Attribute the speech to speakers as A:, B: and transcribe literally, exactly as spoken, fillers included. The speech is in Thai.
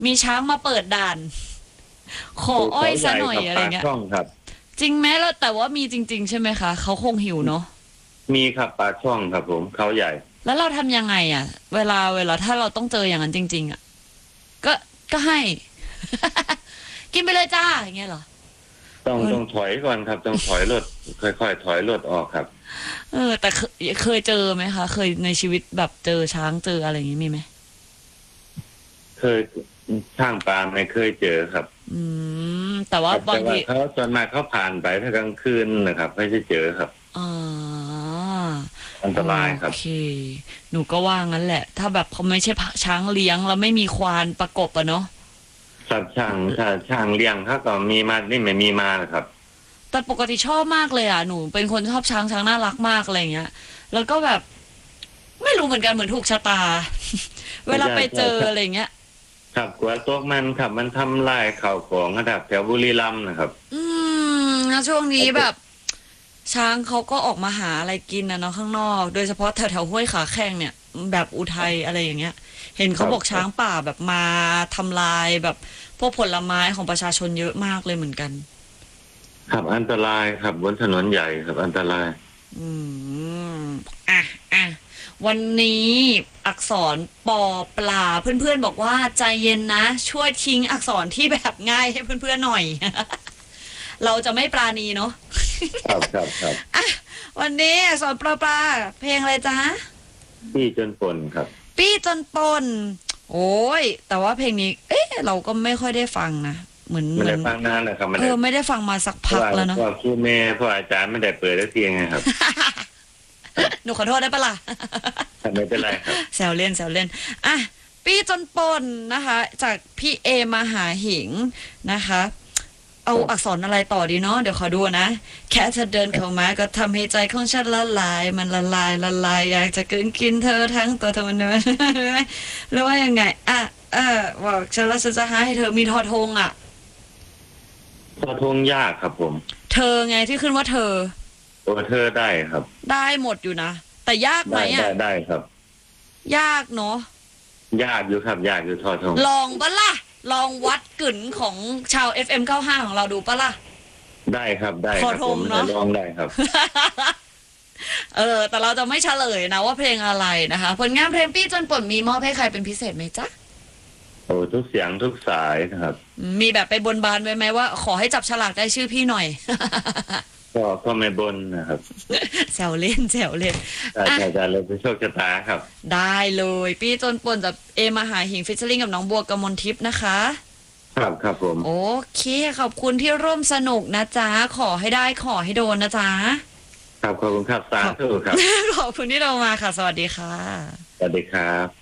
A: มีช้างมาเปิดด่านขออ้อยซะหน่อยอะไรเงี้ย
B: ช่องครับ
A: จริงไหมแล้วแต่ว่ามีจริงๆใช่ไหมคะเขาคงหิวเนาะ
B: มีครับปลาช่องครับผมเขาใหญ่
A: แล้วเราทำยังไงอ่ะเวลาเวลาถ้าเราต้องเจออย่างนั้นจริงๆอ่ะก็ก็ให้กินไปเลยจ้าอย่างเงี้ยเหรอ
B: ต้องต้องถอยก่อนครับต้องถอยรถค่อยๆถอยรถออกครับ
A: เออแต่เคยเคยเจอไหมคะเคยในชีวิตแบบเจอช้างเจออะไรอย่างงี้มีไหม
B: เคยช่างปลาไม่เคยเจอครับ
A: อืมแต่ว่าบางที
B: เขาตอนมาเขาผ่านไปถ้ากลางคืนนะครับไม่ใช่เจอครับ
A: อ๋อ
B: อันตรายครับ
A: โอเคหนูก็ว่างั้นแหละถ้าแบบเขาไม่ใช่ช้างเลี้ยงแล้วไม่มีควานประกบอะเนาะ
B: สัตว์ช่างถ้าช่างเลี้ยงเขาก็มีมานี่ไม่มีมานะครับ
A: แต่ปกติชอบมากเลยอ่ะหนูเป็นคนชอบช้างช้างน่ารักมากอะไรเงี้ยแล้วก็แบบไม่รู้เหมือนกันเหมือนถูกชะตาเวลาไปเจออะไรเงี้ย
B: ครับกว่าตัวมันครับมันทำลายข่าวของระดับแถวบุรีรัมย์นะครับ
A: อืมแล้วช่วงนี้แบบช้างเขาก็ออกมาหาอะไรกินนะเนาะข้างนอกโดยเฉพาะแถวแถวห้วยขาแข้งเนี่ยแบบอุทัยอะไรอย่างเงี้ยเห็นเขาบอกช้างป่าแบบมาทำลายแบบพวกผลไม้ของประชาชนเยอะมากเลยเหมือนกัน
B: ครับอันตรายครับบนถนนใหญ่ครับอันตราย
A: อืมอ่ะอ่ะวันนี้อักษรปอปลาเพื่อนๆบอกว่าใจเย็นนะช่วยทิ้งอักษรที่แบบง่ายให้เพื่อนๆหน่อยเราจะไม่ปราณีเนาะ
B: ครับครับครับ
A: อ่ะวันนี้อักษรปลาปลาเพลงอะไรจ๊ะ
B: ปี้จนปนครับ
A: ปี้จนปนโอ้ยแต่ว่าเพลงนี้เอ๊ะเราก็ไม่ค่อยได้ฟังนะเหมือน
B: ไม่
A: เหมือน
B: ได้ฟังนานเลยครับ
A: เออไม่ได้ฟังมาสักพักแล้วเนาะ
B: เพราะครูแม่เพราะอาจารย์ไม่ได้เปิดได้เพียงไงครับ
A: หนูขอโทษได้ปะล่ะ
B: ไม่เป็นไรครับ
A: แซวเล่นแซวเล่นอ่ะปี้จนปนนะคะจากพี่เอมาหาหิงนะคะเอาอักษรอะไรต่อดีเนาะเดี๋ยวขอดูนะแค่เธอเดินเข้ามาก็ทำให้ใจของฉันละลายมันละลายละลายอยากจะกินกินเธอทั้งตัวเธอมันไม่หรือว่ายังไงอ่ะเออบอกฉันแล้วฉันจะหาให้เธอมีทอทงอ่ะ
B: ทอทงยากครับผม
A: เธอไงที่ขึ้นว่าเธอ
B: ตัวเธอได้ครับ
A: ได้หมดอยู่นะแต่ยากไหมอ่ะ
B: ได้ได้ครับ
A: ยากเนาะ
B: ยากอยู่ครับยากอยู่ทอทง
A: ลองปะล่ะลองวัดกึ่นของชาว เอฟ เอ็ม เก้าสิบห้าของเราดูปะล่ะ
B: ได้ครับได้ครับผมลองได้ครับ
A: เออแต่เราจะไม่เฉลยนะว่าเพลงอะไรนะคะผลงานเพลงปี้จนปนมีมอบให้ใครเป็นพิเศษไหมจ๊ะ
B: โอ้ทุกเสียงทุกสายนะครับ
A: มีแบบไปบนบานไว้ไหมว่าขอให้จับฉลากได้ชื่อพี่หน่อย
B: ก็ก็ไม่บนนะครับ
A: แซวเล่นแซวเล่น
B: อาจารย์เลยเป็นโชคชะตาครับ
A: ได้เลยปี้จนปนจากเอมาหาหิงฟิชเชอร์ลิงกับน้องบัวกมลทิพย์นะคะ
B: ครับครับผม
A: โอเคขอบคุณที่ร่วมสนุกนะจ๊ะขอให้ได้ขอให้โดนนะจ๊ะ
B: ครับขอบคุณครับสาธุครับ
A: ขอบคุณที่เรามาค่ะสวัสดีค่ะ
B: สวัสดีครับ